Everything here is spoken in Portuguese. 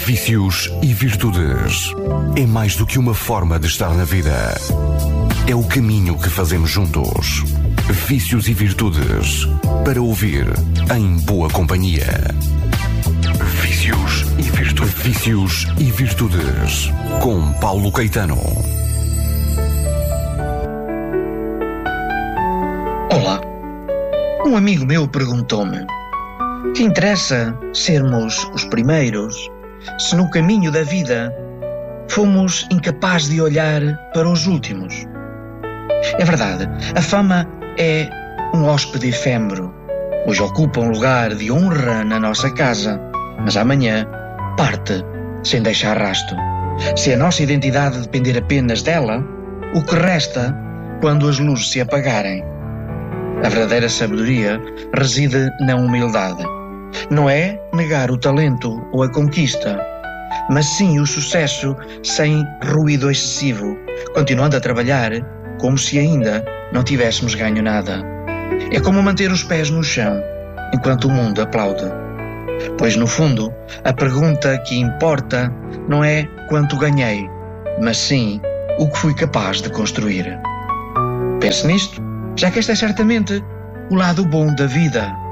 Vícios e virtudes. É mais do que uma forma de estar na vida. É o caminho que fazemos juntos. Vícios e virtudes. Para ouvir em boa companhia. Vícios e virtudes. Vícios e virtudes. Com Paulo Caetano. Olá. Um amigo meu perguntou-me: que interessa sermos os primeiros se no caminho da vida fomos incapazes de olhar para os últimos? É verdade, a fama é um hóspede efêmero. Hoje ocupa um lugar de honra na nossa casa, mas amanhã parte sem deixar rasto. Se a nossa identidade depender apenas dela, o que resta quando as luzes se apagarem? A verdadeira sabedoria reside na humildade. Não é negar o talento ou a conquista, mas sim o sucesso sem ruído excessivo, continuando a trabalhar como se ainda não tivéssemos ganho nada. É como manter os pés no chão enquanto o mundo aplaude. Pois no fundo, a pergunta que importa não é quanto ganhei, mas sim o que fui capaz de construir. Pense nisto, já que este é certamente o lado bom da vida.